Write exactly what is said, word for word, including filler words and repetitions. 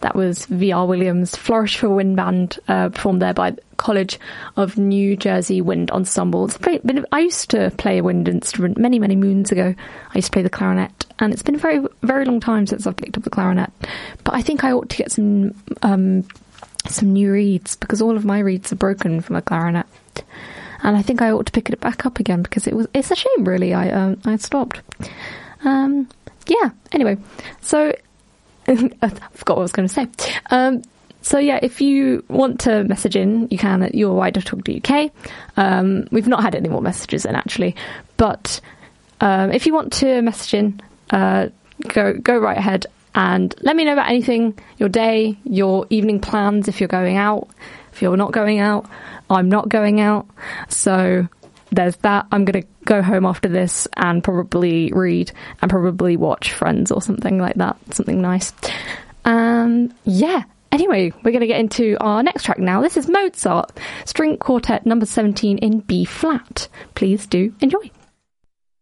That was V R Williams' Flourish for Wind Band, uh, performed there by College of New Jersey Wind Ensemble. It's pretty, been, I used to play a wind instrument many, many moons ago. I used to play the clarinet, and it's been a very, very long time since I've picked up the clarinet. But I think I ought to get some um, some new reeds, because all of my reeds are broken from a clarinet. And I think I ought to pick it back up again, because it was it's a shame, really. I um, I stopped. Um, yeah. Anyway, so I forgot what I was going to say. Um, so yeah, if you want to message in, you can at your why dot org dot U K. Um, we've not had any more messages in, actually, but um, if you want to message in, uh, go go right ahead and let me know about anything, your day, your evening plans, if you're going out. If you're not going out, I'm not going out. So there's that. I'm going to go home after this and probably read and probably watch Friends or something like that. Something nice. Um, yeah. Anyway, we're going to get into our next track now. This is Mozart, String Quartet number seventeen in B flat. Please do enjoy.